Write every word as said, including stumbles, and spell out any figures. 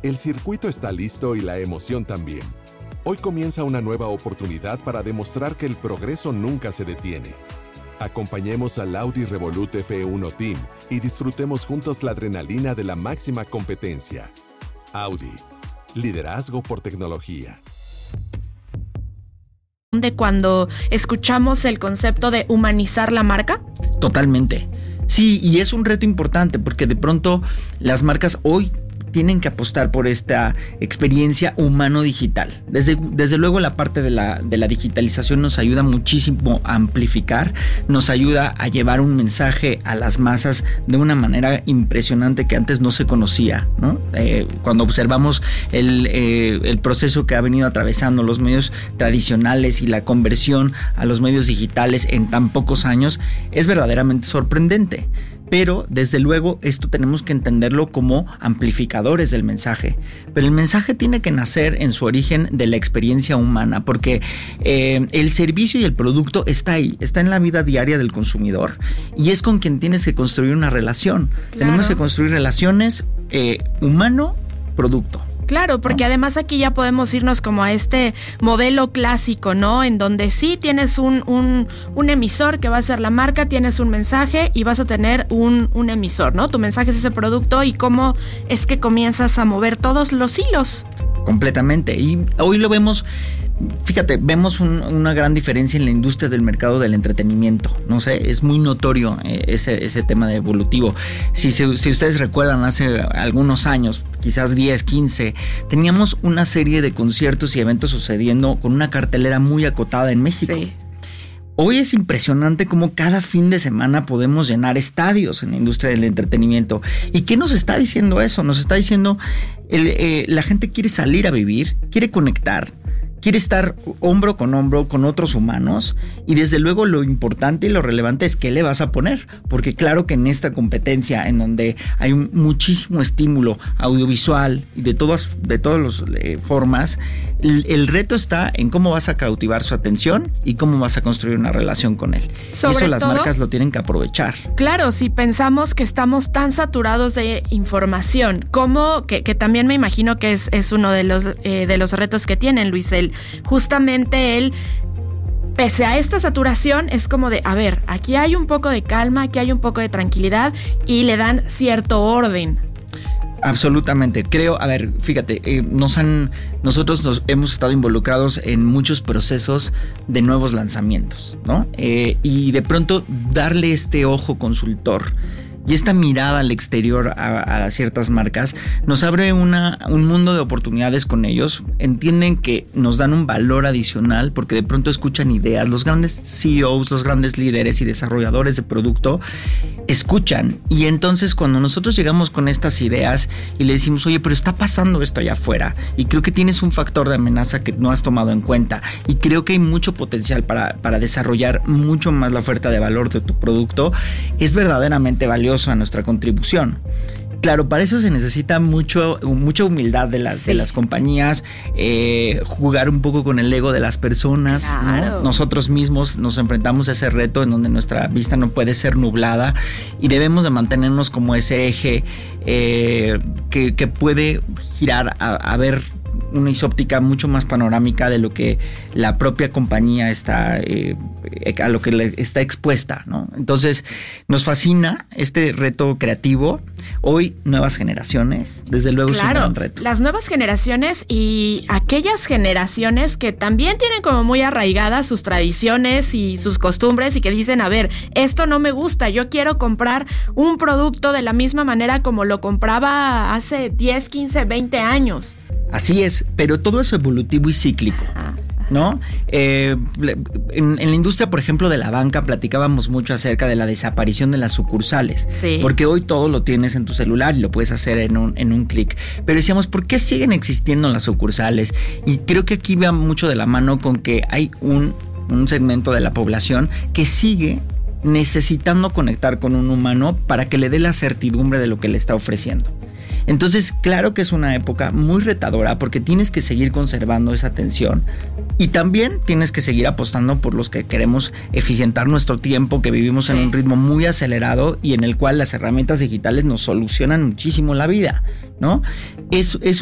El circuito está listo y la emoción también. Hoy comienza una nueva oportunidad para demostrar que el progreso nunca se detiene. Acompañemos al Audi Revolut F uno Team y disfrutemos juntos la adrenalina de la máxima competencia. Audi. Liderazgo por tecnología. De cuando escuchamos el concepto de humanizar la marca. Totalmente. Sí, y es un reto importante porque de pronto las marcas hoy tienen que apostar por esta experiencia humano-digital. Desde, desde luego la parte de la, de la digitalización nos ayuda muchísimo a amplificar, nos ayuda a llevar un mensaje a las masas de una manera impresionante que antes no se conocía, ¿no? Eh, cuando observamos el, eh, el proceso que ha venido atravesando los medios tradicionales y la conversión a los medios digitales en tan pocos años, es verdaderamente sorprendente. Pero, desde luego, esto tenemos que entenderlo como amplificadores del mensaje. Pero el mensaje tiene que nacer en su origen de la experiencia humana, porque eh, el servicio y el producto está ahí, está en la vida diaria del consumidor. Y es con quien tienes que construir una relación. Claro. Tenemos que construir relaciones eh, humano-producto. Claro, porque además aquí ya podemos irnos como a este modelo clásico, ¿no? En donde sí tienes un, un, un emisor que va a ser la marca, tienes un mensaje y vas a tener un, un emisor, ¿no? Tu mensaje es ese producto y cómo es que comienzas a mover todos los hilos. Completamente. Y hoy lo vemos, fíjate, vemos un, una gran diferencia en la industria del mercado del entretenimiento. No sé, es muy notorio eh, ese, ese tema de evolutivo. Si, si, si ustedes recuerdan, hace algunos años, quizás diez, quince, teníamos una serie de conciertos y eventos sucediendo con una cartelera muy acotada en México. Sí. Hoy es impresionante cómo cada fin de semana podemos llenar estadios en la industria del entretenimiento. ¿Y qué nos está diciendo eso? Nos está diciendo el, eh, la gente quiere salir a vivir, quiere conectar, quiere estar hombro con hombro con otros humanos y desde luego lo importante y lo relevante es qué le vas a poner, porque claro que en esta competencia en donde hay un, muchísimo estímulo audiovisual y de todas de todas las eh, formas, el, el reto está en cómo vas a cautivar su atención y cómo vas a construir una relación con él. Sobre y eso las todo, marcas lo tienen que aprovechar. Claro, si pensamos que estamos tan saturados de información, como que, que también me imagino que es, es uno de los, eh, de los retos que tienen, Luis, el justamente él, pese a esta saturación, es como de, a ver, aquí hay un poco de calma, aquí hay un poco de tranquilidad y le dan cierto orden. Absolutamente, creo, a ver, fíjate, eh, nos han, nosotros nos hemos estado involucrados en muchos procesos de nuevos lanzamientos, ¿no? Eh, y de pronto darle este ojo consultor y esta mirada al exterior a, a ciertas marcas nos abre una, un mundo de oportunidades con ellos. Entienden que nos dan un valor adicional porque de pronto escuchan ideas. Los grandes C E Os, los grandes líderes y desarrolladores de producto escuchan. Y entonces cuando nosotros llegamos con estas ideas y le decimos, oye, pero está pasando esto allá afuera y creo que tienes un factor de amenaza que no has tomado en cuenta y creo que hay mucho potencial para, para desarrollar mucho más la oferta de valor de tu producto, es verdaderamente valioso a nuestra contribución. Claro, para eso se necesita mucho, mucha humildad de las, sí. de las compañías, eh, jugar un poco con el ego de las personas, claro. ¿no? Nosotros mismos nos enfrentamos a ese reto en donde nuestra vista no puede ser nublada y debemos de mantenernos como ese eje eh, que, que puede girar a, a ver una isóptica mucho más panorámica de lo que la propia compañía está eh, a lo que le está expuesta, ¿no? Entonces nos fascina este reto creativo. Hoy nuevas generaciones, desde luego, claro, es un gran reto. Las nuevas generaciones y aquellas generaciones que también tienen como muy arraigadas sus tradiciones y sus costumbres y que dicen, a ver, esto no me gusta, yo quiero comprar un producto de la misma manera como lo compraba hace diez, quince, veinte años. Así es, pero todo es evolutivo y cíclico, ¿no? Eh, en, en la industria, por ejemplo, de la banca, platicábamos mucho acerca de la desaparición de las sucursales. Sí. Porque hoy todo lo tienes en tu celular y lo puedes hacer en un, en un clic. Pero decíamos, ¿por qué siguen existiendo las sucursales? Y creo que aquí va mucho de la mano con que hay un, un segmento de la población que sigue necesitando conectar con un humano para que le dé la certidumbre de lo que le está ofreciendo. Entonces, claro que es una época muy retadora porque tienes que seguir conservando esa atención y también tienes que seguir apostando por los que queremos eficientar nuestro tiempo, que vivimos en un ritmo muy acelerado y en el cual las herramientas digitales nos solucionan muchísimo la vida, ¿no? Es, es